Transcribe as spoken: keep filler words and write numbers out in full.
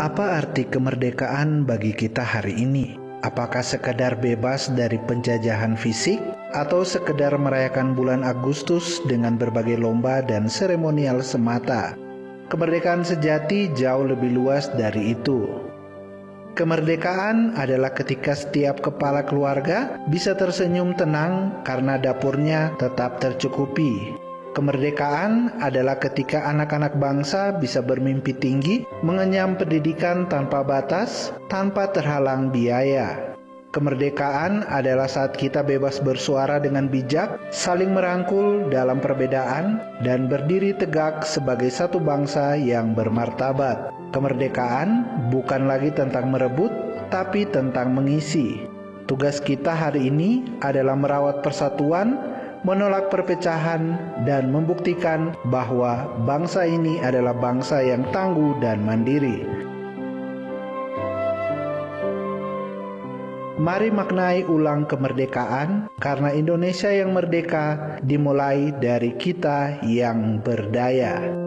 Apa arti kemerdekaan bagi kita hari ini? Apakah sekedar bebas dari penjajahan fisik atau sekedar merayakan bulan Agustus dengan berbagai lomba dan seremonial semata? Kemerdekaan sejati jauh lebih luas dari itu. Kemerdekaan adalah ketika setiap kepala keluarga bisa tersenyum tenang karena dapurnya tetap tercukupi. Kemerdekaan adalah ketika anak-anak bangsa bisa bermimpi tinggi, mengenyam pendidikan tanpa batas, tanpa terhalang biaya. Kemerdekaan adalah saat kita bebas bersuara dengan bijak, saling merangkul dalam perbedaan, dan berdiri tegak sebagai satu bangsa yang bermartabat. Kemerdekaan bukan lagi tentang merebut, tapi tentang mengisi. Tugas kita hari ini adalah merawat persatuan, menolak perpecahan, dan membuktikan bahwa bangsa ini adalah bangsa yang tangguh dan mandiri. Mari maknai ulang kemerdekaan, karena Indonesia yang merdeka dimulai dari kita yang berdaya.